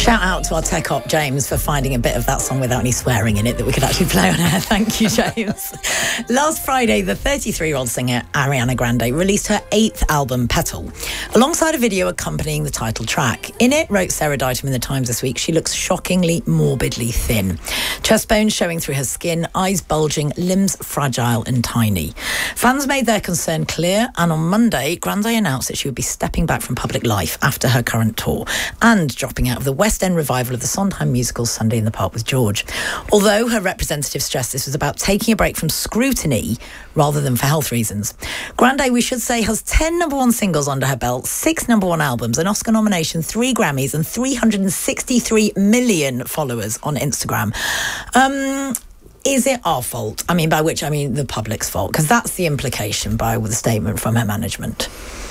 Shout out to our tech op, James, for finding a bit of that song without any swearing in it that we could actually play on air. Thank you, James. Last Friday, the 33-year-old singer Ariana Grande released her 8th album, Petal, alongside a video accompanying the title track. In it, wrote Sarah Ditum in The Times this week, she looks shockingly, morbidly thin. Chest bones showing through her skin, eyes bulging, limbs fragile and tiny. Fans made their concern clear, and on Monday, Grande announced that she would be stepping back from public life after her current tour and dropping out of the West End revival of the Sondheim musical Sunday in the Park with George. Although her representative stressed this was about taking a break from scrutiny rather than for health reasons. Grande, we should say, has 10 number one singles under her belt, 6 number one albums, an Oscar nomination, 3 Grammys and 363 million followers on Instagram. Is it our fault? I mean, by which I mean the public's fault, because that's the implication by the statement from her management.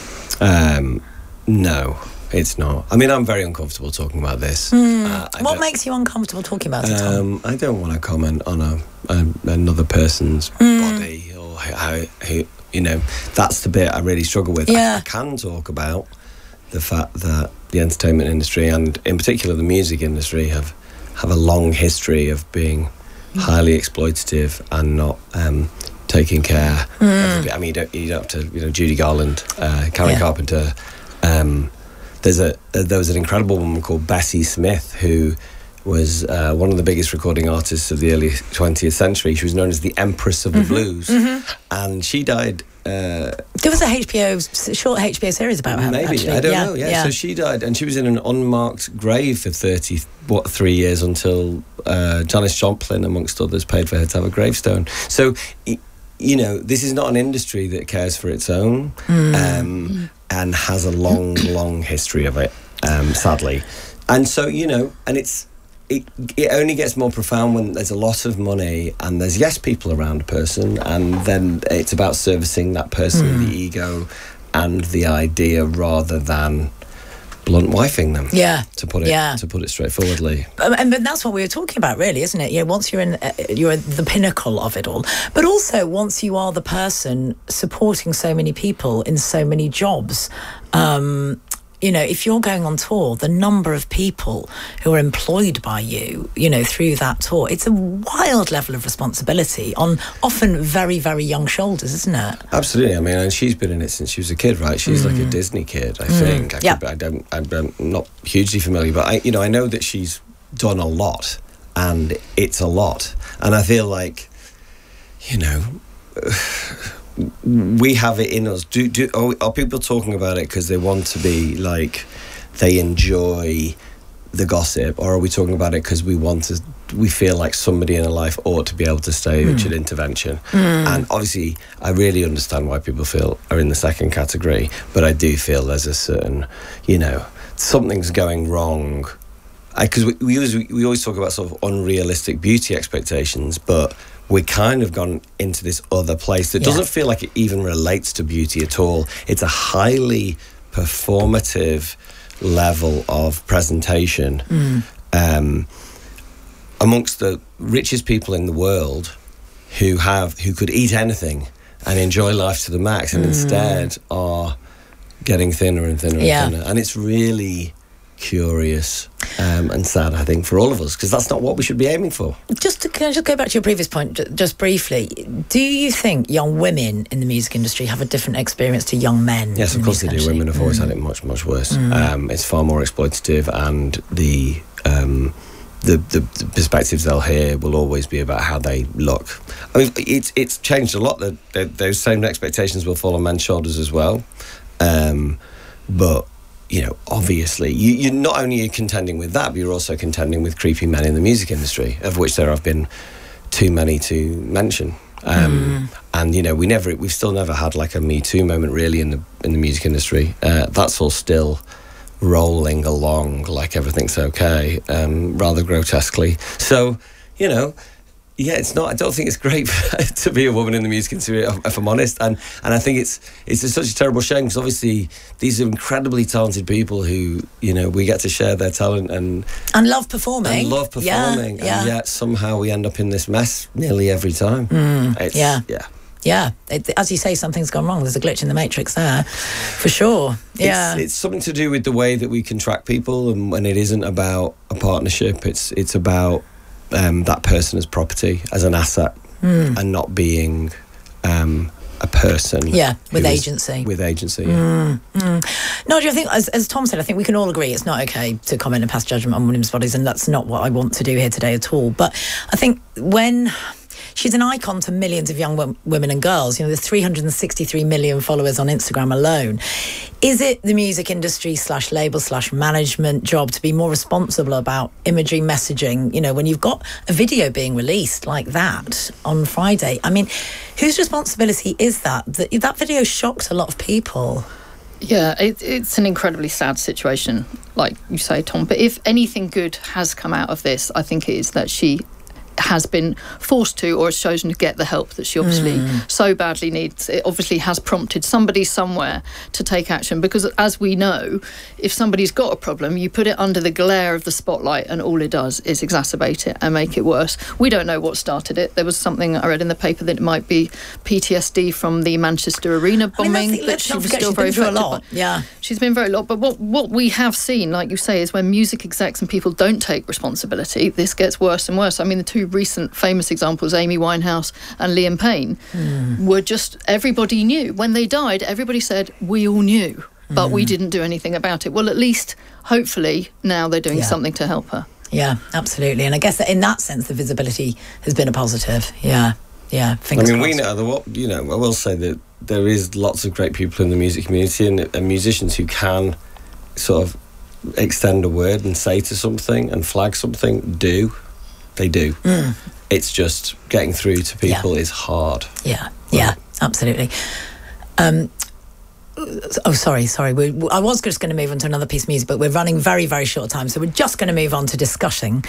No, it's not. I mean, I'm very uncomfortable talking about this. What makes you uncomfortable talking about it, Tom? I don't want to comment on another person's body or how, you know, that's the bit I really struggle with. Yeah. I can talk about the fact that the entertainment industry and in particular the music industry have a long history of being highly exploitative and not taking care of the, I mean, you don't have to, you know, Judy Garland, Karen Carpenter. There was an incredible woman called Bessie Smith who was one of the biggest recording artists of the early 20th century. She was known as the Empress of the Blues, and she died. There was a short HBO series about her. Maybe, actually. I don't know. Yeah, so she died, and she was in an unmarked grave for 3 years until Janis Joplin, amongst others, paid for her to have a gravestone. So, you know, this is not an industry that cares for its own, and has a long, long history of it, sadly. And so, you know, and it only gets more profound when there's a lot of money and there's people around a person, and then it's about servicing that person, the ego and the idea, rather than blunt wifing them. To put it straightforwardly. But that's what we were talking about, really, isn't it? Yeah, once you're at the pinnacle of it all, but also once you are the person supporting so many people in so many jobs. You know, if you're going on tour, the number of people who are employed by you, you know, through that tour, it's a wild level of responsibility on often very, very young shoulders, isn't it? Absolutely. I mean, and she's been in it since she was a kid, right? She's like a Disney kid, I think. I'm not hugely familiar, but I know that she's done a lot, and it's a lot. And I feel like, you know, we have it in us. Are people talking about it because they want to be like, they enjoy the gossip, or are we talking about it because we feel like somebody in a life ought to be able to stage an intervention? And obviously I really understand why people are in the second category, but I do feel there's a certain, you know, something's going wrong, because we always talk about sort of unrealistic beauty expectations, but we kind of gone into this other place that doesn't feel like it even relates to beauty at all. It's a highly performative level of presentation amongst the richest people in the world who could eat anything and enjoy life to the max, and instead are getting thinner and thinner and thinner. And it's really curious and sad, I think, for all of us, because that's not what we should be aiming for. Can I just go back to your previous point, just briefly? Do you think young women in the music industry have a different experience to young men? Yes, of course they do. Women have always had it much, much worse. It's far more exploitative, and the perspectives they'll hear will always be about how they look. I mean, it's changed a lot. Those same expectations will fall on men's shoulders as well. But you know, obviously, you're not only contending with that, but you're also contending with creepy men in the music industry, of which there have been too many to mention. And you know, we've still never had like a Me Too moment really in the music industry. That's all still rolling along like everything's okay, rather grotesquely. So, you know, it's not. I don't think it's great to be a woman in the music industry, if I'm honest. And I think it's such a terrible shame, because obviously these are incredibly talented people who, you know, we get to share their talent and love performing. And yet somehow we end up in this mess nearly every time. Yeah. As you say, something's gone wrong. There's a glitch in the matrix there, for sure. Yeah. It's something to do with the way that we can track people, and when it isn't about a partnership, it's about that person as property, as an asset, and not being a person. Yeah, with agency. With agency, yeah. No, do you think, as Tom said, I think we can all agree it's not okay to comment and pass judgment on women's bodies, and that's not what I want to do here today at all. But I think when... She's an icon to millions of young women and girls. You know, there's 363 million followers on Instagram alone. Is it the music industry /label/management job to be more responsible about imagery messaging? You know, when you've got a video being released like that on Friday, I mean, whose responsibility is that? That video shocked a lot of people. Yeah, it's an incredibly sad situation, like you say, Tom. But if anything good has come out of this, I think it is that she has been forced to, or has chosen to get the help that she obviously so badly needs. It obviously has prompted somebody somewhere to take action, because as we know, if somebody's got a problem, you put it under the glare of the spotlight and all it does is exacerbate it and make it worse. We don't know what started it. There was something I read in the paper that it might be PTSD from the Manchester Arena bombing, that she was still very affected by. Yeah, she's been very lot. But what we have seen, like you say, is when music execs and people don't take responsibility, this gets worse and worse. I mean, the two recent famous examples, Amy Winehouse and Liam Payne, were just, everybody knew. When they died, everybody said, we all knew, but we didn't do anything about it. Well, at least, hopefully, now they're doing something to help her. Yeah, absolutely. And I guess that in that sense, the visibility has been a positive. Yeah, fingers crossed. We know, I will say that there is lots of great people in the music community, and musicians who can sort of extend a word and say to something and flag something, They do. It's just getting through to people is hard. Yeah, absolutely. Sorry. I was just going to move on to another piece of music, but we're running very, very short time, so we're just going to move on to discussing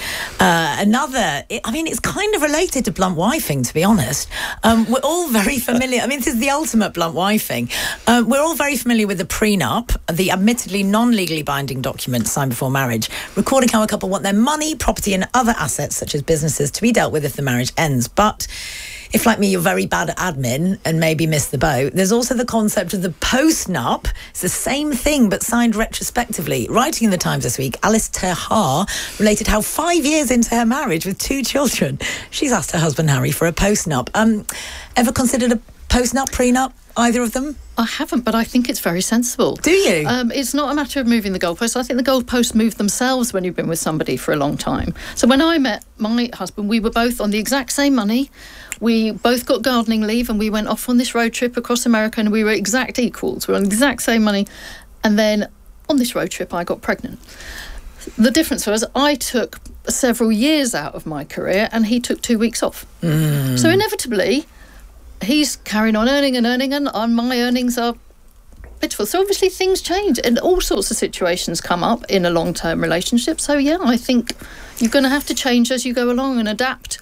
it's kind of related to blunt wifing, to be honest. We're all very familiar. I mean, this is the ultimate blunt wifing. We're all very familiar with the prenup, the admittedly non-legally binding document signed before marriage, recording how a couple want their money, property and other assets, such as businesses, to be dealt with if the marriage ends. But if, like me, you're very bad at admin and maybe missed the boat, there's also the concept of the post-nup. It's the same thing, but signed retrospectively. Writing in the Times this week, Alice Terhar related how 5 years into her marriage with 2 children, she's asked her husband Harry for a post-nup. Ever considered a post-nup, prenup, either of them? I haven't, but I think it's very sensible. Do you? It's not a matter of moving the goalposts. I think the goalposts move themselves when you've been with somebody for a long time. So when I met my husband, we were both on the exact same money. We both got gardening leave, and we went off on this road trip across America, and we were exact equals. We were on the exact same money. And then on this road trip, I got pregnant. The difference was I took several years out of my career, and he took 2 weeks off. So inevitably, he's carrying on earning, and my earnings are pitiful. So obviously things change, and all sorts of situations come up in a long-term relationship. So yeah, I think you're going to have to change as you go along and adapt.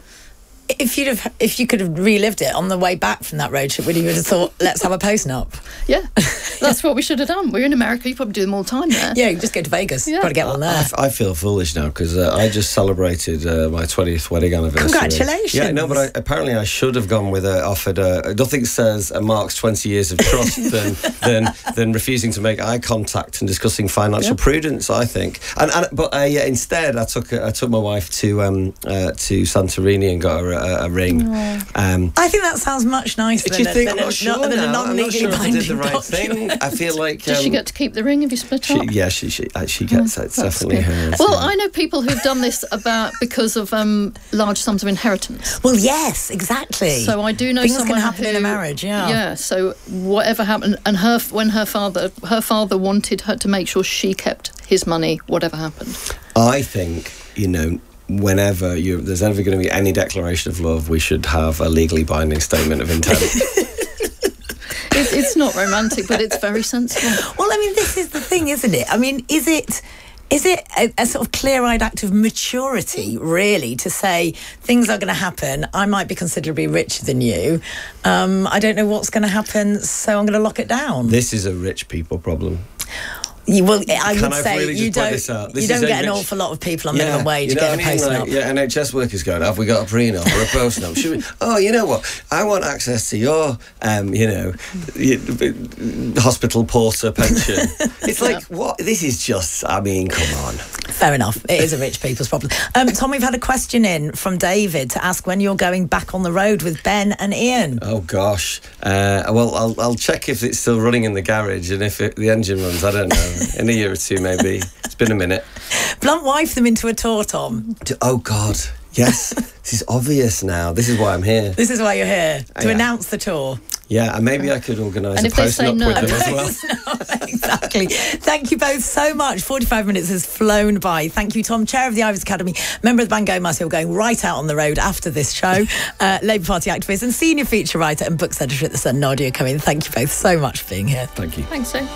If you could have relived it on the way back from that road trip, would you have thought, let's have a post-nup? Yeah, that's what we should have done. We're in America, you probably do them all the time there. Yeah, you just go to Vegas. Yeah. Probably get one there. I feel foolish now, because I just celebrated my 20th wedding anniversary. Congratulations. Yeah, no, but apparently I should have gone with nothing says marks 20 years of trust than refusing to make eye contact and discussing financial prudence, I think. But instead I took my wife to Santorini and got her a ring. I think that sounds much nicer than a non-legally binding did the right thing. I feel like... Does she get to keep the ring if you split up? Yeah, she gets it. It's definitely hers. Well, I know people who've done this because of large sums of inheritance. Well, yes, exactly. So I do know things someone can happen in a marriage, Yeah, so whatever happened, and when her father wanted her to make sure she kept his money, whatever happened. I think, whenever there's ever going to be any declaration of love, we should have a legally binding statement of intent. It's not romantic, but it's very sensible. Well, I mean, this is the thing, isn't it? I mean, is it a sort of clear-eyed act of maturity, really, to say things are going to happen, I might be considerably richer than you, I don't know what's going to happen, so I'm going to lock it down? This is a rich people problem. Well, I would I say really you just point don't. this out? You This don't is get an rich. awful lot of people on minimum wage you know getting a what I mean? post-nup. Like, yeah, NHS workers going, have we got a prenup or a postnup? Should we? Oh, you know what? I want access to your, hospital porter pension. It's like, what? This is just, I mean, come on. Fair enough. It is a rich people's problem. Tom, we've had a question in from David to ask when you're going back on the road with Ben and Ian. Oh, gosh. Well, I'll check if it's still running in the garage, and if the engine runs, I don't know. In a year or two, maybe. It's been a minute. Blunt wife them into a tour, Tom. Oh, God. Yes. This is obvious now. This is why I'm here. This is why you're here, to Yeah. announce the tour. Yeah, and maybe I could organise And a if they say post-nup no? with them as well. No, exactly. Thank you both so much. 45 minutes has flown by. Thank you, Tom, Chair of the Ivors Academy, member of the band Go Mars, who are going right out on the road after this show, Labour Party activist and senior feature writer and books editor at The Sun, Nadia Cohen. Thank you both so much for being here. Thank you. Thanks, so.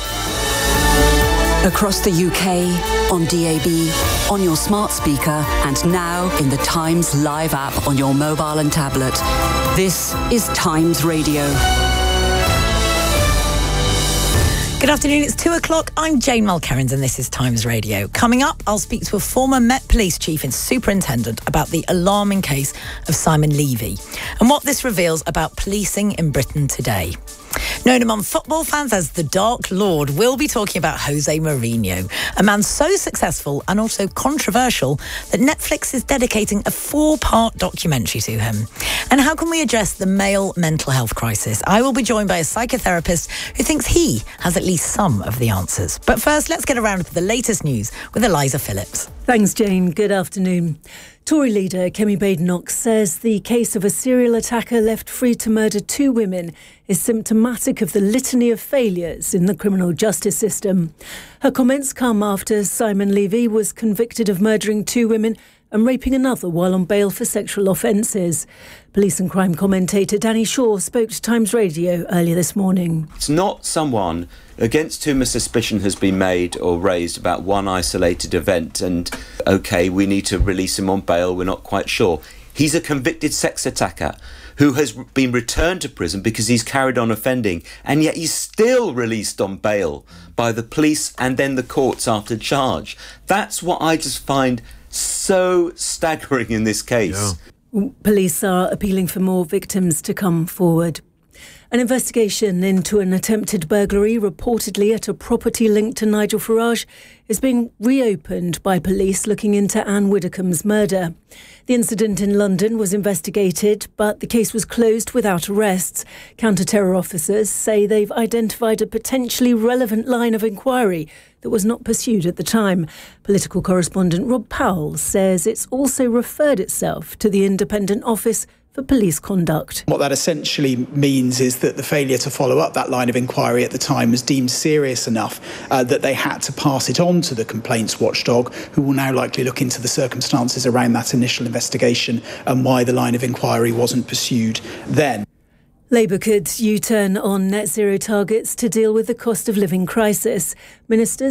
Across the UK, on DAB, on your smart speaker, and now in the Times Live app on your mobile and tablet. This is Times Radio. Good afternoon, it's 2:00. I'm Jane Mulkerrins and this is Times Radio. Coming up, I'll speak to a former Met Police chief and superintendent about the alarming case of Simon Levy and what this reveals about policing in Britain today. Known among football fans as the Dark Lord, we'll be talking about Jose Mourinho, a man so successful and also controversial that Netflix is dedicating a 4-part documentary to him. And how can we address the male mental health crisis? I will be joined by a psychotherapist who thinks he has at least some of the answers. But first, let's get around to the latest news with Eliza Phillips. Thanks, Jane. Good afternoon. Tory leader Kemi Badenoch says the case of a serial attacker left free to murder 2 women is symptomatic of the litany of failures in the criminal justice system. Her comments come after Simon Levy was convicted of murdering 2 women and raping another while on bail for sexual offences. Police and crime commentator Danny Shaw spoke to Times Radio earlier this morning. It's not someone against whom a suspicion has been made or raised about one isolated event and, OK, we need to release him on bail, we're not quite sure. He's a convicted sex attacker who has been returned to prison because he's carried on offending, and yet he's still released on bail by the police and then the courts after charge. That's what I just find so staggering in this case. Yeah. Police are appealing for more victims to come forward. An investigation into an attempted burglary reportedly at a property linked to Nigel Farage is being reopened by police looking into Anne Widdecombe's murder. The incident in London was investigated, but the case was closed without arrests. Counter-terror officers say they've identified a potentially relevant line of inquiry that was not pursued at the time. Political correspondent Rob Powell says it's also referred itself to the Independent Office for Police Conduct. What that essentially means is that the failure to follow up that line of inquiry at the time was deemed serious enough that they had to pass it on to the complaints watchdog, who will now likely look into the circumstances around that initial investigation and why the line of inquiry wasn't pursued then. Labour could U-turn on net zero targets to deal with the cost of living crisis. Ministers